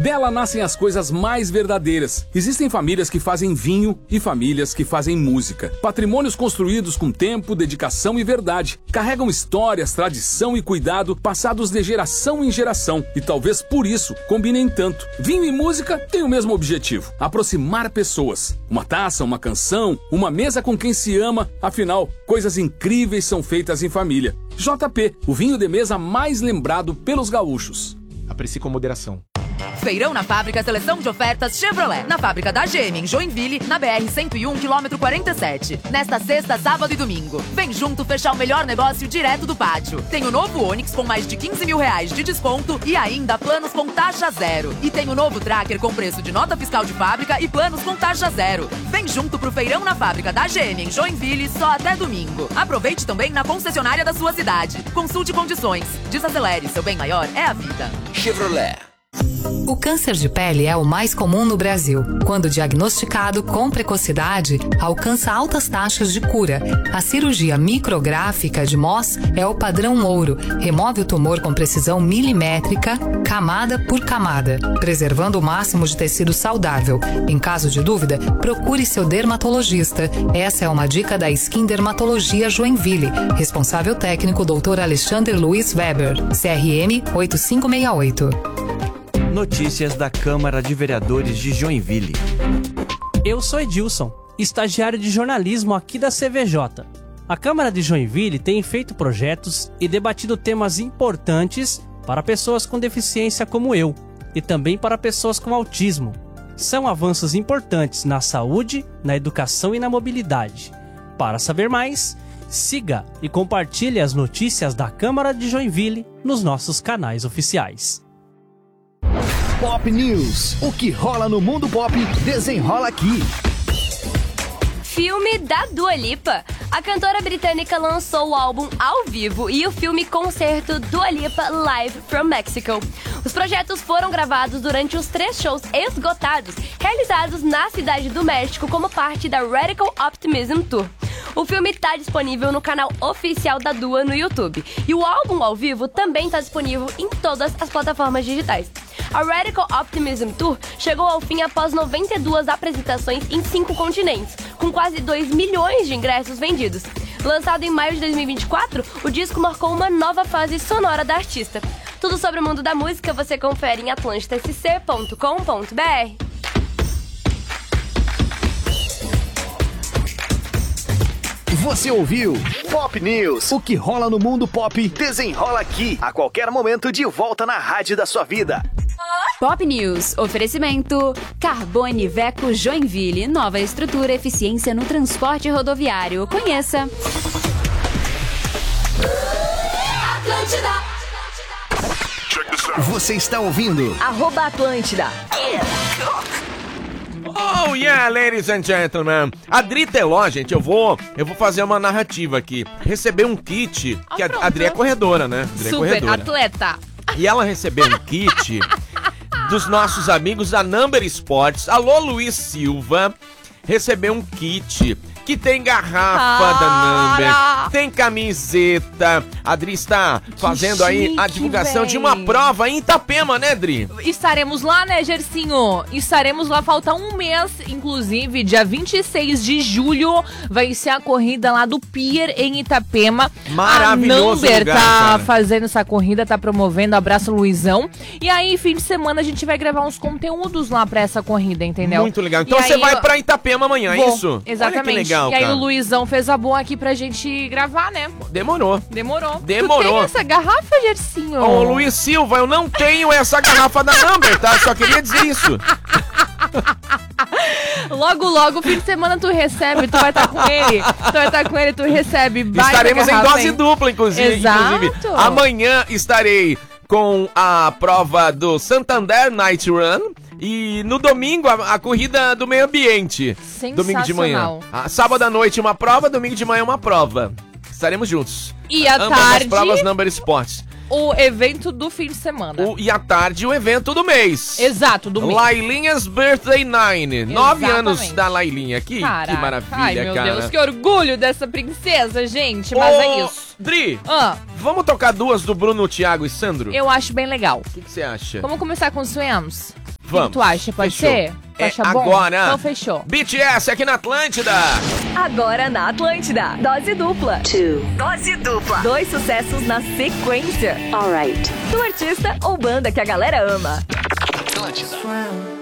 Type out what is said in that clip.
Dela nascem as coisas mais verdadeiras. Existem famílias que fazem vinho e famílias que fazem música. Patrimônios construídos com tempo, dedicação e verdade. Carregam histórias, tradição e cuidado passados de geração em geração. E talvez por isso combinem tanto. Vinho e música têm o mesmo objetivo: aproximar pessoas. Uma taça, uma canção, uma mesa com quem se ama. Afinal, coisas incríveis são feitas em família. JP, o vinho de mesa mais lembrado pelos gaúchos. Aprecie com moderação. Feirão na Fábrica, seleção de ofertas Chevrolet. Na fábrica da GM, em Joinville, na BR-101, quilômetro 47. Nesta sexta, sábado e domingo. Vem junto fechar o melhor negócio direto do pátio. Tem o novo Onix com mais de 15 mil reais de desconto e ainda planos com taxa zero. E tem o novo Tracker com preço de nota fiscal de fábrica e planos com taxa zero. Vem junto pro Feirão na Fábrica da GM, em Joinville, só até domingo. Aproveite também na concessionária da sua cidade. Consulte condições. Desacelere, seu bem maior é a vida. Chevrolet. O câncer de pele é o mais comum no Brasil. Quando diagnosticado com precocidade, alcança altas taxas de cura. A cirurgia micrográfica de Mohs é o padrão ouro. Remove o tumor com precisão milimétrica, camada por camada, preservando o máximo de tecido saudável. Em caso de dúvida, procure seu dermatologista. Essa é uma dica da Skin Dermatologia Joinville. Responsável técnico Dr. Alexander Luiz Weber, CRM 8568. Notícias da Câmara de Vereadores de Joinville. Eu sou Edilson, estagiário de jornalismo aqui da CVJ. A Câmara de Joinville tem feito projetos e debatido temas importantes para pessoas com deficiência como eu e também para pessoas com autismo. São avanços importantes na saúde, na educação e na mobilidade. Para saber mais, siga e compartilhe as notícias da Câmara de Joinville nos nossos canais oficiais. Pop News. O que rola no mundo pop, desenrola aqui. Filme da Dua Lipa. A cantora britânica lançou o álbum ao vivo e o filme concerto Dua Lipa Live from Mexico. Os projetos foram gravados durante os 3 shows esgotados, realizados na cidade do México como parte da Radical Optimism Tour. O filme está disponível no canal oficial da Dua no YouTube. E o álbum ao vivo também está disponível em todas as plataformas digitais. A Radical Optimism Tour chegou ao fim após 92 apresentações em 5 continentes, com quase 2 milhões de ingressos vendidos. Lançado em maio de 2024, o disco marcou uma nova fase sonora da artista. Tudo sobre o mundo da música você confere em atlantidasc.com.br. Você ouviu Pop News. O que rola no mundo pop, desenrola aqui. A qualquer momento, de volta na rádio da sua vida. Pop News. Oferecimento Carbone Veco Joinville. Nova estrutura, eficiência no transporte rodoviário. Conheça. Você está ouvindo @Atlântida. Oh yeah, ladies and gentlemen. A Adri Teló, gente, eu vou fazer uma narrativa aqui. Receber um kit, que a Adri é corredora, né? Adri Super é corredora. atleta. E ela recebeu um kit dos nossos amigos da Number Sports. Alô, Luiz Silva. Recebeu um kit que tem garrafa da Number, tem camiseta. A Adri está fazendo aí a divulgação de uma prova em Itapema, né, Adri? Estaremos lá, né, Gersinho? Estaremos lá, falta um mês, inclusive, dia 26 de julho, vai ser a corrida lá do Pier em Itapema. Maravilhoso A Number lugar, tá cara. fazendo essa corrida, tá promovendo, abraço Luizão. E aí, fim de semana, a gente vai gravar uns conteúdos lá pra essa corrida, entendeu? Muito legal. Então E você aí, vai pra Itapema amanhã, é Vou, isso? Exatamente. Olha que legal, e aí cara. o Luizão fez a boa aqui pra gente gravar, né? Demorou. Demorou. Demorou. Tu tem essa garrafa, Gersinho? Ô, Luiz Silva, eu não tenho essa garrafa da Number, tá? Só queria dizer isso. Logo, fim de semana tu recebe, tu vai estar com ele. Tu vai estar com ele, tu recebe. Estaremos em dose dupla, inclusive. Exato. Amanhã estarei com a prova do Santander Night Run. E no domingo, a corrida do meio ambiente. Domingo de manhã. Sábado à noite uma prova, domingo de manhã uma prova. Estaremos juntos. E à Ambas tarde, as provas Number Sports. o evento do fim de semana. E à tarde o evento do mês. Exato, do mês. Lailinha's Birthday 9. 9 anos Exatamente. da Lailinha. Que maravilha, Ai, meu cara. Deus, que orgulho dessa princesa, gente. Mas é isso. Dri, vamos tocar 2 do Bruno, Thiago e Sandro? Eu acho bem legal. O que você acha? Vamos começar com os Swams? O que tu acha? Pode Fechou. ser? Tu acha bom? Agora. Então fechou. BTS aqui na Atlântida. Agora na Atlântida. Dose dupla. Dose dupla. 2 sucessos na sequência. Alright. Do artista ou banda que a galera ama. Atlântida.